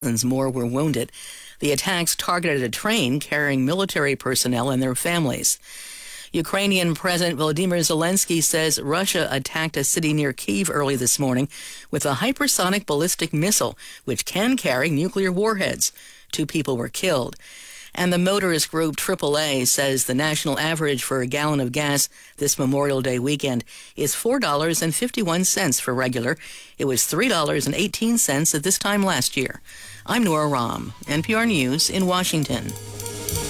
More were wounded. The attacks targeted a train carrying military personnel and their families. Ukrainian President Volodymyr Zelensky says Russia attacked a city near Kyiv early this morning with a hypersonic ballistic missile, which can carry nuclear warheads. 2 people were killed. And the motorist group AAA says the national average for a gallon of gas this Memorial Day weekend is $4.51 for regular. It was $3.18 at this time last year. I'm Nora Rahm, NPR News in Washington.